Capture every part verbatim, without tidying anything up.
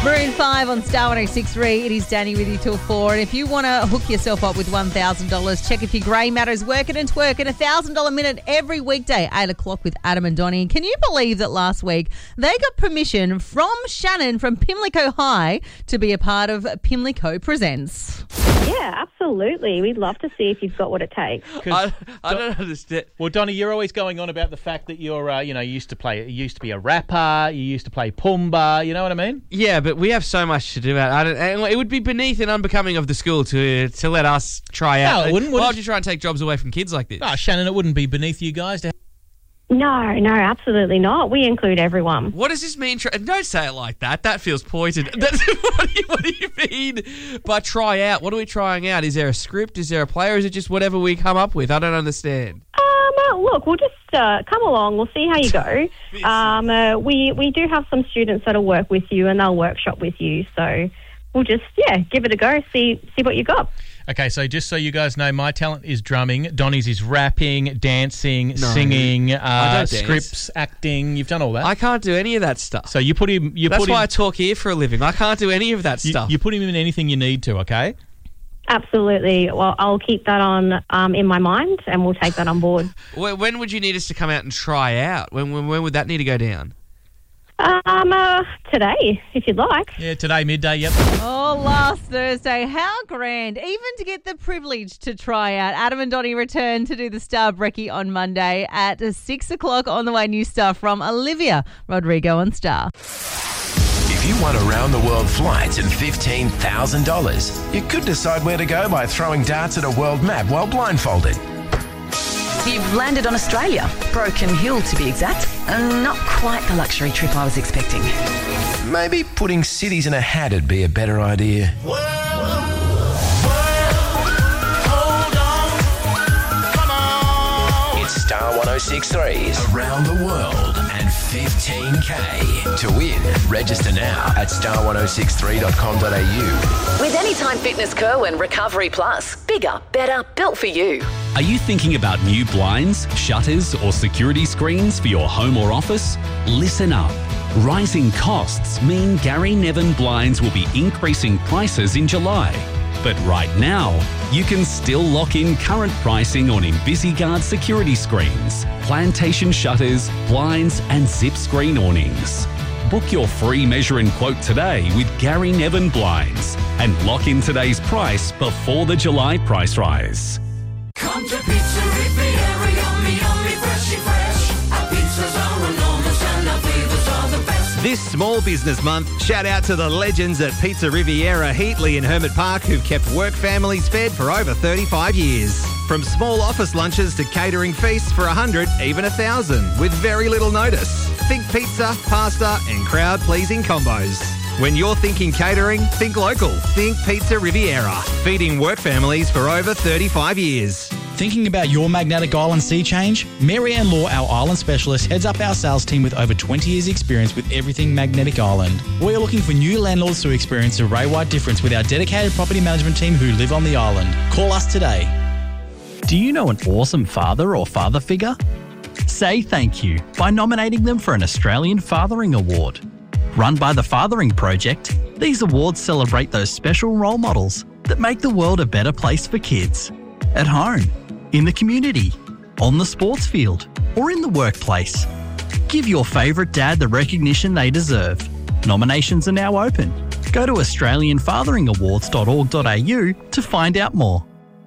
Maroon five on Star one oh six point three. It is Danny with you till four. And if you want to hook yourself up with one thousand dollars, check if your grey matter's working and twerking. A one thousand dollars minute every weekday, eight o'clock with Adam and Donnie. Can you believe that last week they got permission from Shannon from Pimlico High to be a part of Pimlico Presents? Yeah, absolutely. We'd love to see if you've got what it takes. I, I don't understand. Well, Donnie, you're always going on about the fact that you're, uh, you know, you used to play, you used to be a rapper, you used to play Pumbaa, you know what I mean? Yeah, but we have so much to do. I don't, and it would be beneath and unbecoming of the school to to let us try out. No, it wouldn't. Why Would would you try and take jobs away from kids like this? Oh, Shannon, it wouldn't be beneath you guys to... No, no, absolutely not. We include everyone. What does this mean? Try, don't say it like that. That feels pointed. That's, what, do you, what do you mean by try out? What are we trying out? Is there a script? Is there a play? Or is it just whatever we come up with? I don't understand. Um, uh, look, we'll just uh, come along. We'll see how you go. um, uh, we, we do have some students that'll work with you and they'll workshop with you. So we'll just, yeah, give it a go, see see what you got. Okay, so just so you guys know, my talent is drumming. Donnie's is rapping, dancing, No, singing, I uh, don't scripts, acting. You've done all that. I can't do any of that stuff. So you put him... You That's put why him, I talk here for a living. I can't do any of that you, stuff. you put him in anything you need to, okay? Absolutely. Well, I'll keep that on um, in my mind and we'll take that on board. When, when would you need us to come out and try out? When, when, when would that need to go down? Um, uh, today, if you'd like. Yeah, today, midday, yep. Oh, last Thursday. How grand. Even to get the privilege to try out. Adam and Donnie return to do the Star Brekkie on Monday at six o'clock on the way. New stuff from Olivia Rodrigo on Star. If you want around-the-world flights and fifteen thousand dollars, you could decide where to go by throwing darts at a world map while blindfolded. You've landed on Australia, Broken Hill to be exact, and not quite the luxury trip I was expecting. Maybe putting cities in a hat would be a better idea. It's Star one oh six point three's Around the World and fifteen K. To win, register now at star one oh six three dot com dot a u. With Anytime Fitness Co and Recovery Plus, bigger, better, built for you. Are you thinking about new blinds, shutters, or security screens for your home or office? Listen up. Rising costs mean Gary Nevin Blinds will be increasing prices in July. But right now, you can still lock in current pricing on InvisiGuard security screens, plantation shutters, blinds, and zip screen awnings. Book your free measure and quote today with Gary Nevin Blinds and lock in today's price before the July price rise. Come to Pizza Riviera, yummy, yummy, freshy fresh. Our pizzas are enormous and our flavors are the best. This Small Business Month, shout out to the legends at Pizza Riviera, Heatley and Hermit Park who've kept work families fed for over thirty-five years. From small office lunches to catering feasts for a hundred, even a thousand, with very little notice. Think pizza, pasta and crowd-pleasing combos. When you're thinking catering, think local. Think Pizza Riviera, feeding work families for over thirty-five years. Thinking about your magnetic island sea change? Mary Ann Law, our island specialist, heads up our sales team with over twenty years experience with everything Magnetic Island. We're looking for new landlords to experience a Ray-wide difference with our dedicated property management team who live on the island. Call us today. Do you know an awesome father or father figure? Say thank you by nominating them for an Australian Fathering Award. Run by the Fathering Project, these awards celebrate those special role models that make the world a better place for kids. At home, in the community, on the sports field, or in the workplace. Give your favourite dad the recognition they deserve. Nominations are now open. Go to australian fathering awards dot org dot a u to find out more.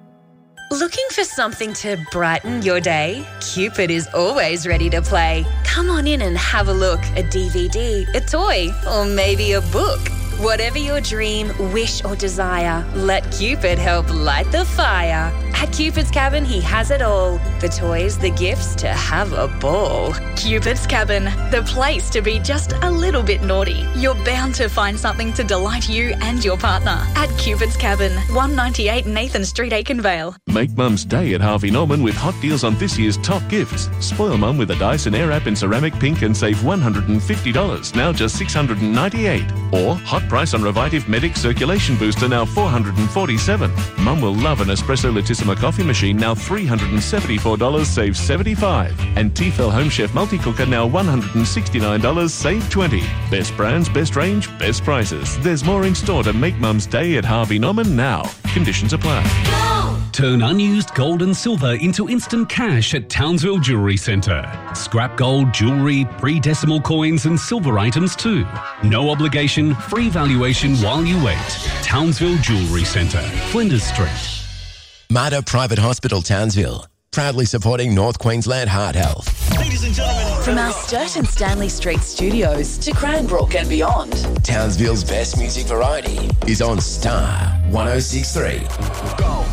Looking for something to brighten your day? Cupid is always ready to play. Come on in and have a look. A D V D, a toy, or maybe a book. Whatever your dream, wish or desire, let Cupid help light the fire. At Cupid's Cabin, he has it all. The toys, the gifts, to have a ball. Cupid's Cabin, the place to be just a little bit naughty. You're bound to find something to delight you and your partner. At Cupid's Cabin, one ninety-eight Nathan Street, Aikenvale. Make Mum's Day at Harvey Norman with hot deals on this year's top gifts. Spoil Mum with a Dyson Airwrap in ceramic pink and save one hundred fifty dollars, now just six hundred ninety-eight dollars. Or hot price on Revitive Medic Circulation Booster, now four hundred forty-seven dollars. Mum will love an Espresso Latissima coffee machine, now three hundred seventy-four dollars, save seventy-five dollars. And Tefal Home Chef Multi-Cooker, now one hundred sixty-nine dollars, save twenty dollars. Best brands, best range, best prices. There's more in store to make Mum's day at Harvey Norman now. Conditions apply. Turn unused gold and silver into instant cash at Townsville Jewellery Centre. Scrap gold, jewellery, pre-decimal coins and silver items too. No obligation, free valuation while you wait. Townsville Jewellery Centre, Flinders Street. Mater Private Hospital Townsville, proudly supporting North Queensland Heart Health. Ladies and gentlemen, from our Sturt and Stanley Street studios to Cranbrook and beyond, Townsville's best music variety is on Star one oh six point three. Go.